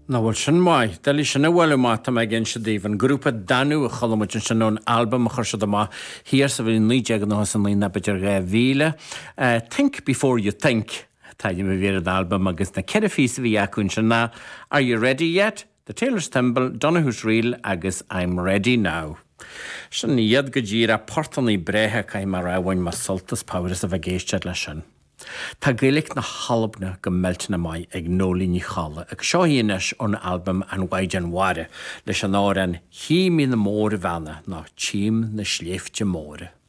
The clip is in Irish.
Na bhfuil sin mai, Dali sinna bhfuil mata me gin se díomh grúpa danú a cholamid sin an album a chuir se má hir sa bhíon líide nó san lína beidir bhíle. Think before you think. Táide me bhíad album agus na cead fís bhí acuin sin na. Are you ready yet? The Taylor's Temple, Donahue's Reel agus I'm ready now. Sin iad go ddír a portaní bréthe cai mar rahhain mar soltas páras a bheith géistead lei sin. Tá gaelic na halbna go meltna mai ag nólíní chala ag seohíonis ón album an Waidjan Ware leis an áran hí mí na móra bhena ná tím na sléifte móra.